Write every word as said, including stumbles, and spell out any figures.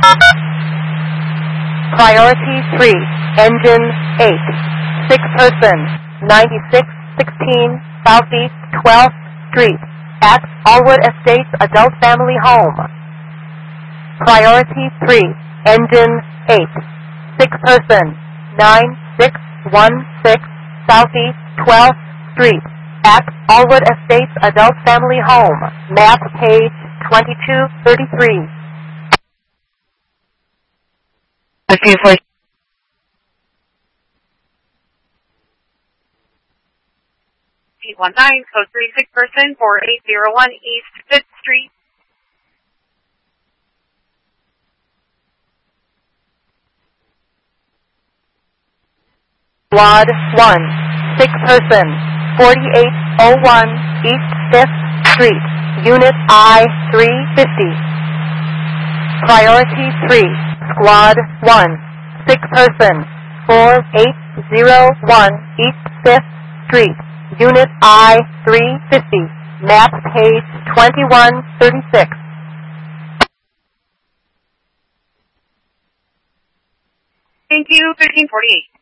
Priority three, Engine eight, six person, ninety-six sixteen Southeast twelfth Street, at Allwood Estates Adult Family Home. Priority three, Engine eight, six person, nine six one six Southeast twelfth Street, at Allwood Estates Adult Family Home, map page twenty-two thirty-three. Okay, for eight one nine, code three six person, four eight zero one East fifth Street. Squad one, six person, forty-eight oh one East fifth Street, Unit I three fifty. Priority three, Squad one, six person, four eight zero one East fifth Street, Unit I three fifty, map page twenty-one thirty-six. Thank you, thirteen forty-eight.